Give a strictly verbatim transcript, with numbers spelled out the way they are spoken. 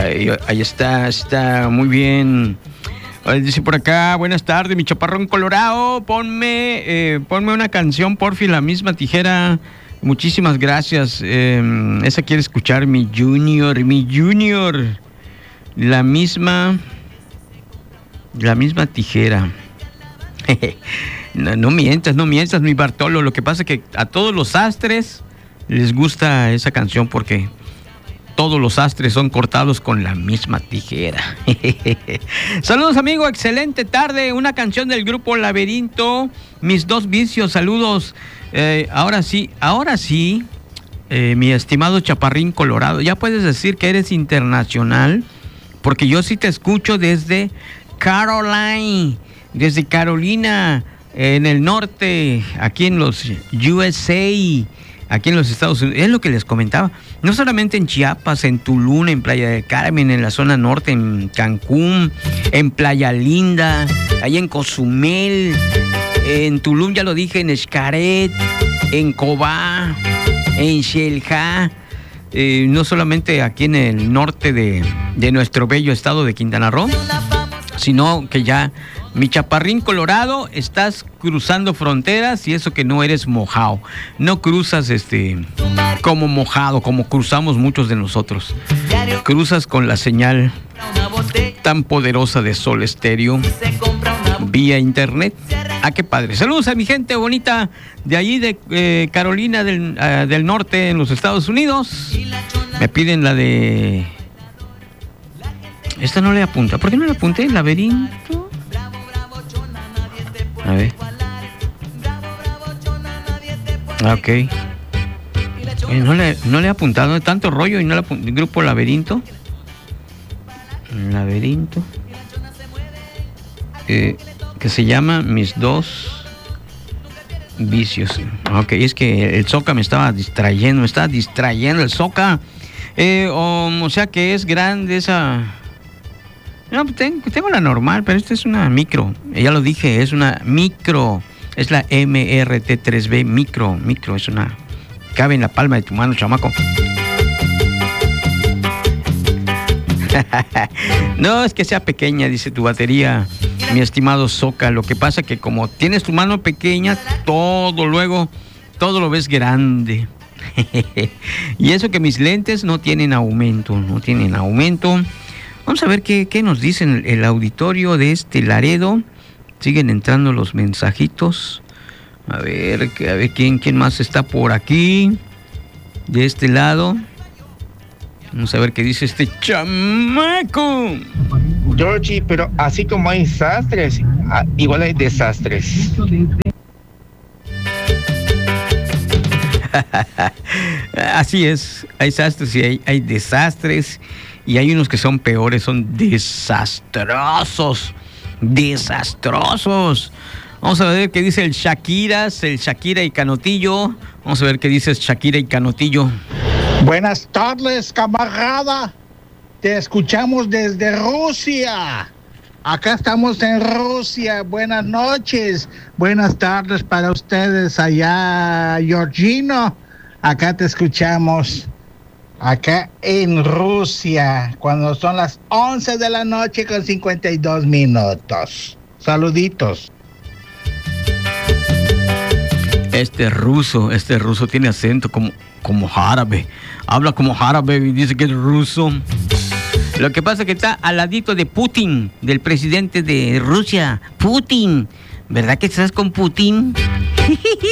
Ahí, ahí está, está muy bien. Dice por acá, buenas tardes, mi chaparrón colorado, ponme, eh, ponme una canción, porfi, La Misma Tijera. Muchísimas gracias. Eh, esa quiere escuchar mi Junior, mi Junior. La misma, la misma tijera. no, no mientas, no mientas, mi Bartolo. Lo que pasa es que a todos los sastres les gusta esa canción porque todos los sastres son cortados con la misma tijera. Saludos, amigo, excelente tarde. Una canción del grupo Laberinto, Mis Dos Vicios. Saludos. Eh, ahora sí, ahora sí, eh, mi estimado Chaparrín Colorado, ya puedes decir que eres internacional, porque yo sí te escucho desde Caroline, desde Carolina, en el norte, aquí en los U S A, aquí en los Estados Unidos. Es lo que les comentaba. No solamente en Chiapas, en Tulum, en Playa del Carmen, en la zona norte, en Cancún, en Playa Linda, ahí en Cozumel, en Tulum, ya lo dije, en Xcaret, en Cobá, en Xel-Há. Eh, no solamente aquí en el norte de, de nuestro bello estado de Quintana Roo, sino que ya, mi Chaparrín Colorado, estás cruzando fronteras, y eso que no eres mojado. No cruzas este como mojado, como cruzamos muchos de nosotros. Cruzas con la señal tan poderosa de Sol Estéreo vía internet. Ah, qué padre. Saludos a mi gente bonita de allí de eh, Carolina del, uh, del Norte, en los Estados Unidos. Me piden la de... Esta no le apunta. ¿Por qué no le apunté? Laberinto. A ver. Ok. Eh, no, le, no le he apuntado. Tanto rollo y no le apunté. Grupo Laberinto. Laberinto. Eh, que se llama Mis Dos Vicios. Ok, es que el Soca me estaba distrayendo. Me estaba distrayendo el Soca. Eh, o, o sea que es grande esa... No, tengo, tengo la normal, pero esta es una micro. Ya lo dije, es una micro. Es la M R T tres B micro. Micro, es una... Cabe en la palma de tu mano, chamaco. No, es que sea pequeña, dice tu batería, mi estimado Soca. Lo que pasa que como tienes tu mano pequeña, todo luego, todo lo ves grande. Y eso que mis lentes no tienen aumento, no tienen aumento. Vamos a ver qué, qué nos dicen el auditorio de este Laredo. Siguen entrando los mensajitos. A ver, a ver quién, quién más está por aquí. De este lado. Vamos a ver qué dice este chamaco. Georgie, pero así como hay sastres, igual hay desastres. Así es, hay sastres y hay, hay desastres. Y hay unos que son peores, son desastrosos. Desastrosos. Vamos a ver qué dice el Shakiras, el Shakira y Canotillo. Vamos a ver qué dice Shakira y Canotillo. Buenas tardes, camarada. Te escuchamos desde Rusia. Acá estamos en Rusia. Buenas noches. Buenas tardes para ustedes allá, Georgino. Acá te escuchamos. Acá en Rusia, cuando son las once de la noche con cincuenta y dos minutos. Saluditos. Este ruso, este ruso tiene acento como, como árabe. Habla como árabe y dice que es ruso. Lo que pasa es que está al ladito de Putin, del presidente de Rusia. Putin. ¿Verdad que estás con Putin?